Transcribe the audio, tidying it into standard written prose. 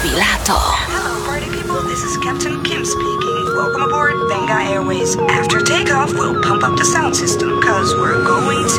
jubilato. Hello, party people. This is Captain Kim speaking. Welcome aboard Benga Airways. After takeoff, we'll pump up the sound system, cause we're going to